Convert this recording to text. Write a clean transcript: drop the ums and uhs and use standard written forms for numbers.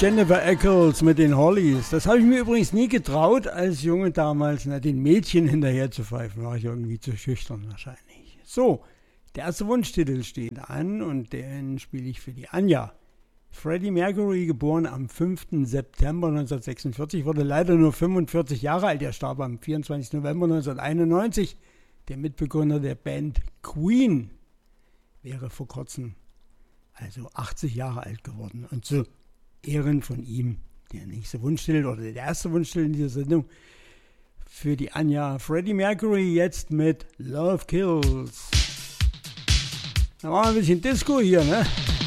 Jennifer Eccles mit den Hollies. Das habe ich mir übrigens nie getraut, als Junge damals, den Mädchen hinterher zu pfeifen. War ich irgendwie zu schüchtern wahrscheinlich. So, der erste Wunschtitel steht an und den spiele ich für die Anja. Freddie Mercury, geboren am 5. September 1946, wurde leider nur 45 Jahre alt. Er starb am 24. November 1991. Der Mitbegründer der Band Queen wäre vor kurzem also 80 Jahre alt geworden. Und zu Ehren von ihm der nächste Wunschtitel oder der erste Wunschtitel in dieser Sendung für die Anja. Freddie Mercury jetzt mit Love Kills. Da machen wir ein bisschen Disco hier, ne?